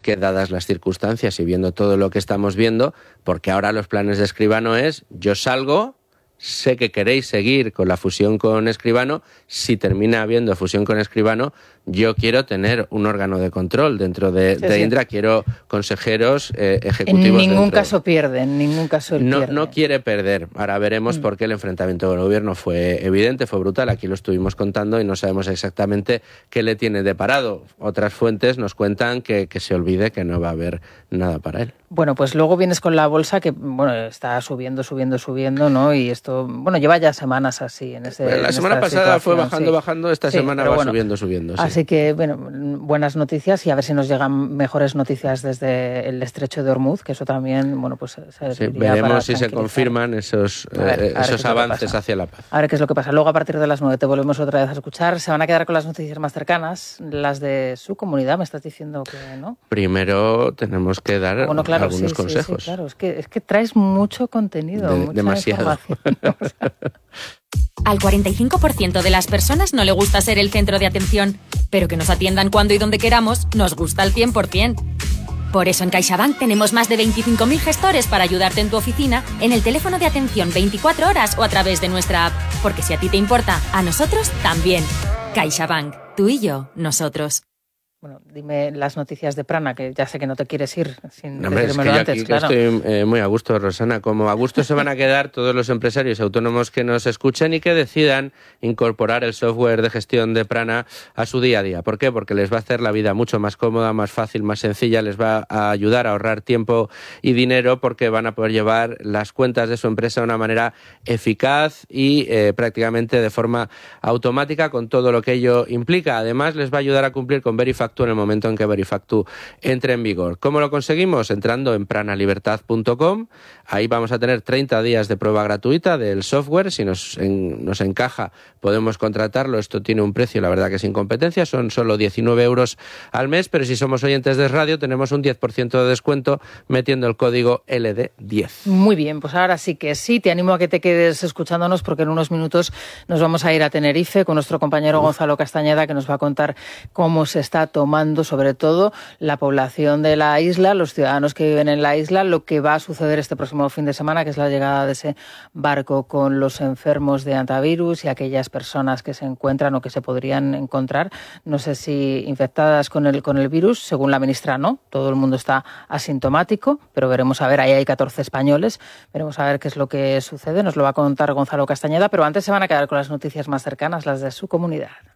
que dadas las circunstancias y viendo todo lo que estamos viendo, porque ahora los planes de Escribano es, yo salgo, sé que queréis seguir con la fusión con Escribano, si termina habiendo fusión con Escribano, yo quiero tener un órgano de control dentro de Indra, quiero consejeros ejecutivos. En ningún caso pierde, en ningún caso él pierde. No quiere perder. Ahora veremos por qué el enfrentamiento con el gobierno fue evidente, fue brutal, aquí lo estuvimos contando y no sabemos exactamente qué le tiene deparado. Otras fuentes nos cuentan que se olvide que no va a haber nada para él. Bueno, pues luego vienes con la bolsa que está subiendo, ¿no? Y esto, lleva ya semanas así. La semana pasada fue bajando, esta semana va subiendo. Sí. Así que, buenas noticias y a ver si nos llegan mejores noticias desde el estrecho de Hormuz, que eso también, veremos si se confirman esos avances hacia la paz. A ver qué es lo que pasa. Luego, a partir de las 9 te volvemos otra vez a escuchar. Se van a quedar con las noticias más cercanas, las de su comunidad, me estás diciendo que no. Primero tenemos que dar algunos consejos. Sí, claro, es que traes mucho contenido, mucha demasiado. Al 45% de las personas no le gusta ser el centro de atención, pero que nos atiendan cuando y donde queramos nos gusta al 100%. Por eso en CaixaBank tenemos más de 25.000 gestores para ayudarte en tu oficina, en el teléfono de atención 24 horas o a través de nuestra app. Porque si a ti te importa, a nosotros también. CaixaBank, tú y yo, nosotros. Dime las noticias de Prana, que ya sé que no te quieres ir sin decírmelo antes, claro. Estoy muy a gusto, Rosana. Como a gusto se van a quedar todos los empresarios autónomos que nos escuchen y que decidan incorporar el software de gestión de Prana a su día a día. ¿Por qué? Porque les va a hacer la vida mucho más cómoda, más fácil, más sencilla, les va a ayudar a ahorrar tiempo y dinero porque van a poder llevar las cuentas de su empresa de una manera eficaz y prácticamente de forma automática con todo lo que ello implica. Además, les va a ayudar a cumplir con Verifactu en el momento en que Verifactu entre en vigor. ¿Cómo lo conseguimos? Entrando en pranalibertad.com. Ahí vamos a tener 30 días de prueba gratuita del software. Si nos encaja, podemos contratarlo. Esto tiene un precio, la verdad que sin competencia. Son solo 19 euros al mes, pero si somos oyentes de radio, tenemos un 10% de descuento metiendo el código LD10. Muy bien, pues ahora sí que sí. Te animo a que te quedes escuchándonos porque en unos minutos nos vamos a ir a Tenerife con nuestro compañero Gonzalo Castañeda, que nos va a contar cómo se está tomando sobre todo la población de la isla, los ciudadanos que viven en la isla, lo que va a suceder este próximo fin de semana, que es la llegada de ese barco con los enfermos de hantavirus y aquellas personas que se encuentran o que se podrían encontrar, no sé si infectadas con el virus, según la ministra no, todo el mundo está asintomático, pero veremos a ver, ahí hay 14 españoles, veremos a ver qué es lo que sucede, nos lo va a contar Gonzalo Castañeda, pero antes se van a quedar con las noticias más cercanas, las de su comunidad.